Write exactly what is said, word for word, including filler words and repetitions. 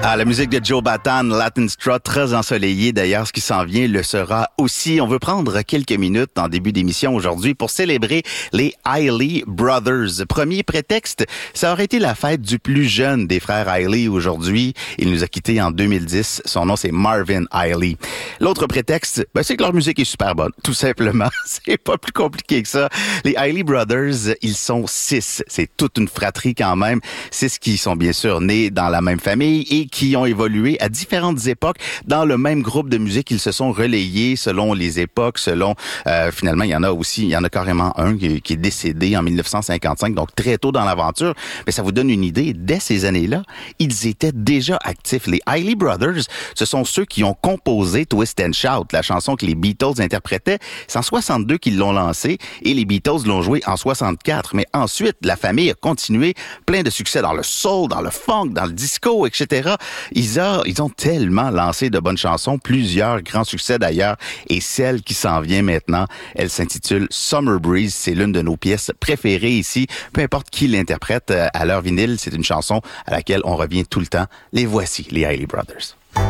Ah, la musique de Joe Bataan, Latin Strut, très ensoleillé. D'ailleurs, ce qui s'en vient le sera aussi. On veut prendre quelques minutes en début d'émission aujourd'hui pour célébrer les Isley Brothers. Premier prétexte, ça aurait été la fête du plus jeune des frères Isley aujourd'hui. Il nous a quittés en deux mille dix. Son nom, c'est Marvin Isley. L'autre prétexte, ben, c'est que leur musique est super bonne, tout simplement. C'est pas plus compliqué que ça. Les Isley Brothers, ils sont six. C'est toute une fratrie quand même. Six qui sont bien sûr nés dans la même famille et qui ont évolué à différentes époques dans le même groupe de musique. Ils se sont relayés selon les époques, selon euh, finalement il y en a aussi, il y en a carrément un qui, qui est décédé en dix-neuf cent cinquante-cinq, donc très tôt dans l'aventure. Mais ça vous donne une idée, dès ces années-là, ils étaient déjà actifs. Les Isley Brothers, ce sont ceux qui ont composé Twist and Shout, la chanson que les Beatles interprétaient. C'est en soixante-deux qu'ils l'ont lancée et les Beatles l'ont jouée en soixante-quatre. Mais ensuite, la famille a continué, plein de succès dans le soul, dans le funk, dans le disco, et cetera. Ils, a, ils ont tellement lancé de bonnes chansons, plusieurs grands succès d'ailleurs, et celle qui s'en vient maintenant, elle s'intitule Summer Breeze. C'est l'une de nos pièces préférées ici. Peu importe qui l'interprète à leur vinyle, c'est une chanson à laquelle on revient tout le temps. Les voici, les Isley Brothers.